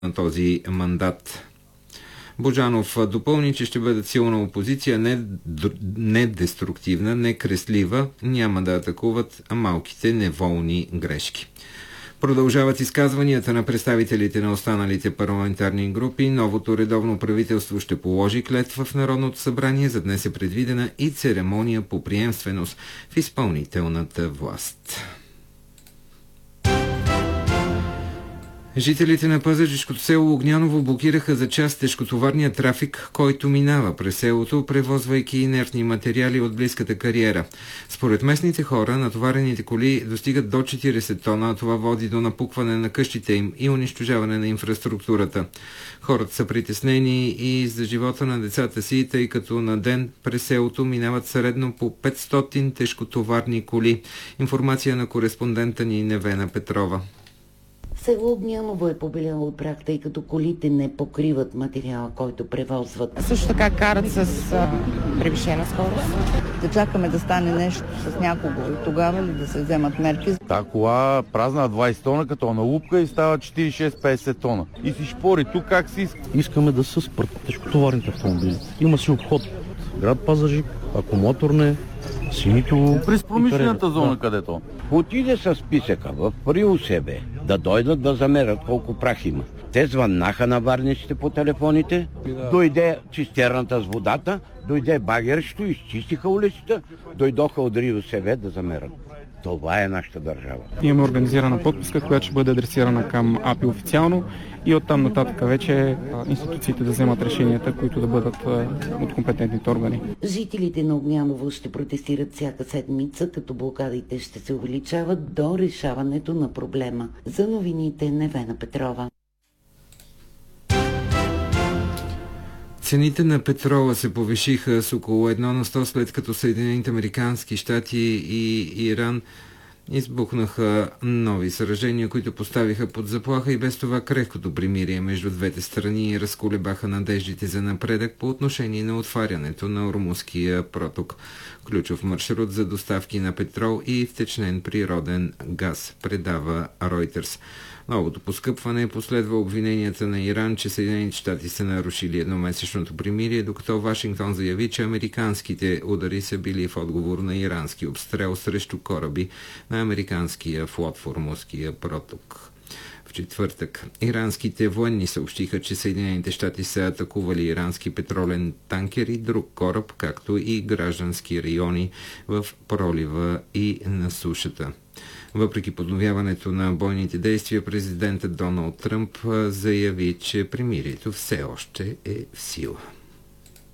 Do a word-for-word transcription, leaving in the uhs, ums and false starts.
на този мандат. Божанов допълни, че ще бъдат силна опозиция, не, не деструктивна, не креслива, няма да атакуват малките неволни грешки. Продължават изказванията на представителите на останалите парламентарни групи. Новото редовно правителство ще положи клетва в Народното събрание. За днес е предвидена и церемония по приемственост в изпълнителната власт. Жителите на пазарджишкото село Огняново блокираха за час тежкотоварния трафик, който минава през селото, превозвайки инертни материали от близката кариера. Според местните хора, натоварените коли достигат до четирийсет тона, а това води до напукване на къщите им и унищожаване на инфраструктурата. Хората са притеснени и за живота на децата си, тъй като на ден през селото минават средно по петстотин тежкотоварни коли. Информация на кореспондента ни Невена Петрова. Село Огняново е побеляло от прах, тъй като колите не покриват материала, който превозват. Също така карат с а, превишена скорост. Да чакаме да стане нещо с някого и тогава ли да се вземат мерки. Та кола празна двайсет тона, като на лупка и става четирийсет и шест петдесет тона. И си шпори тук как си иска. Искаме да се спрат тежкотоварните автомобили. Има си обход град Пазарджик, акумулаторне, Синито. През промишлената зона, да. Където. Отиде с списъка в РИОСБ да дойдат да замерят колко прах има. Те звъннаха на варниците по телефоните, да. Дойде цистерната с водата, дойде багерщето, изчистиха улицата, дойдоха от РИОСБ да замерят. Това е нашата държава. Имаме организирана подписка, която ще бъде адресирана към АПИ официално и оттам нататък вече институциите да вземат решенията, които да бъдат от компетентните органи. Жителите на Огняново ще протестират всяка седмица, като блокадите ще се увеличават до решаването на проблема. За новините Невена Петрова. Цените на петрола се повишиха с около едно на сто, след като Съединените американски щати и Иран избухнаха нови сражения, които поставиха под заплаха и без това крехкото примирие между двете страни и разколебаха надеждите за напредък по отношение на отварянето на Ормузския проток, ключов маршрут за доставки на петрол и втечнен природен газ, предава Reuters. Новото поскъпване последва обвиненията на Иран, че Съединените щати са нарушили едномесечното примирие, докато Вашингтон заяви, че американските удари са били в отговор на ирански обстрел срещу кораби на американския флот в Ормузския проток. В четвъртък иранските военни съобщиха, че Съединените щати са атакували ирански петролен танкер и друг кораб, както и граждански райони в пролива и на сушата. Въпреки подновяването на бойните действия, президентът Доналд Тръмп заяви, че примирието все още е в сила.